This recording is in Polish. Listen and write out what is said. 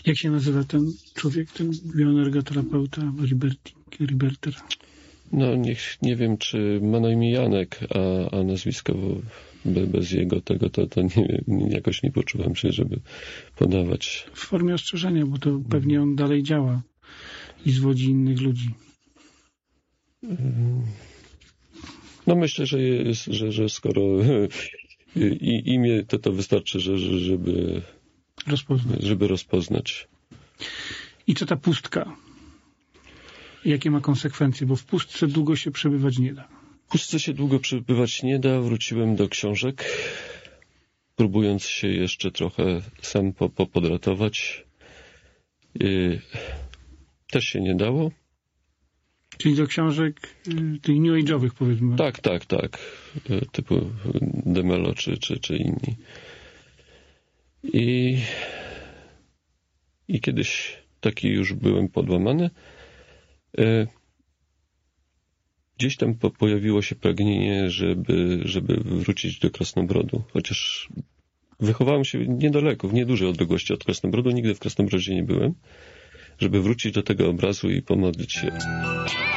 Jak się nazywa ten człowiek, ten bioenergoterapeuta, Riberter? No nie wiem, czy ma na imię Janek, a nazwisko bez jego tego, to nie, jakoś nie poczułem się, żeby podawać. W formie ostrzeżenia, bo to pewnie on dalej działa i zwodzi innych ludzi. No myślę, że skoro imię, to wystarczy, żeby rozpoznać. I co ta pustka? Jakie ma konsekwencje? Bo w pustce długo się przebywać nie da. W pustce się długo przebywać nie da. Wróciłem do książek, próbując się jeszcze trochę sam podratować. Też się nie dało. Czyli do książek tych new age'owych, powiedzmy. Tak. Typu Demelo czy inni. I kiedyś taki już byłem podłamany. Gdzieś tam pojawiło się pragnienie, żeby wrócić do Krasnobrodu. Chociaż wychowałem się niedaleko, w niedużej odległości od Krasnobrodu. Nigdy w Krasnobrodzie nie byłem. Żeby wrócić do tego obrazu i pomodlić się.